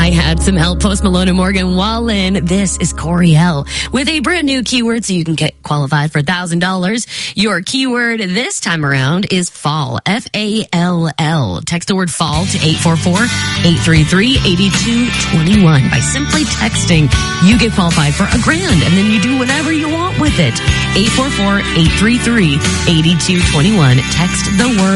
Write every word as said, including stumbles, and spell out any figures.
I had some help. Post Malone and Morgan Wallen. This is Coriel with a brand new keyword so you can get qualified for one thousand dollars. Your keyword this time around is fall. F A L L. Text the word fall to eight four four, eight three three, eight two two one. By simply texting, you get qualified for a grand, and then you do whatever you want with it. eight four four, eight three three, eight two two one. Text the word